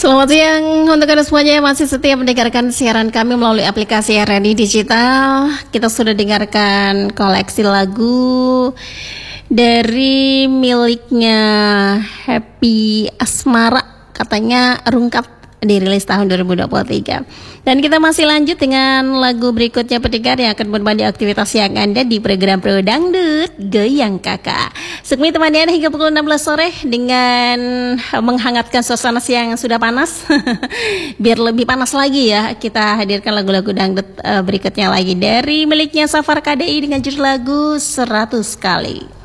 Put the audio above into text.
Selamat siang untuk Anda semuanya yang masih setia mendengarkan siaran kami melalui aplikasi RRI Digital. Kita sudah dengarkan koleksi lagu dari miliknya Happy Asmara, katanya rungkap, dirilis tahun 2023. Dan kita masih lanjut dengan lagu berikutnya pendengar yang akan menemani aktivitas siang Anda di program Pro Dangdut Goyang Kakak. Sukmi temani Anda hingga pukul 16 sore dengan menghangatkan suasana siang yang sudah panas. Biar lebih panas lagi ya, kita hadirkan lagu-lagu dangdut berikutnya lagi dari miliknya Safar KDI dengan judul lagu 100 Kali.